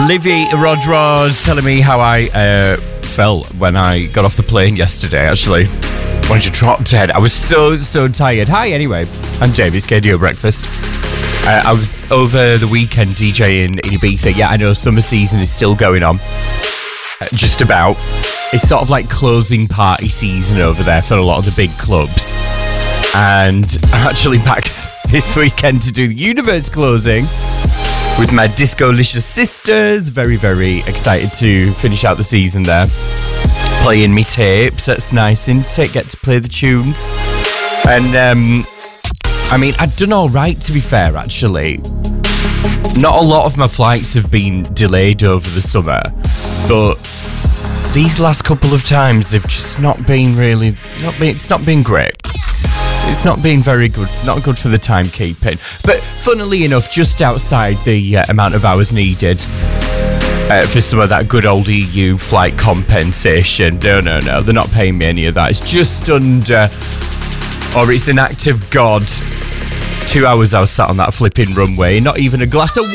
Livy Rodriguez telling me how I felt when I got off the plane yesterday, actually. When you dropped dead. I was so tired. Hi, anyway. I'm Davis, KDO Breakfast. I was over the weekend DJing in Ibiza. Yeah, I know summer season is still going on. Just about. It's sort of like closing party season over there for a lot of the big clubs. And I'm actually back this weekend to do the Universe closing with my Disco-licious sisters. Very, very excited to finish out the season there. Playing me tapes, that's nice, isn't it? Get to play the tunes. And, I mean, I've done all right, to be fair, actually. Not a lot of my flights have been delayed over the summer, but these last couple of times they've just it's not been great. It's not been very good, not good for the timekeeping. But funnily enough, just outside the amount of hours needed for some of that good old EU flight compensation. No, they're not paying me any of that. It's just under, or it's an act of God. 2 hours I was sat on that flipping runway, not even a glass of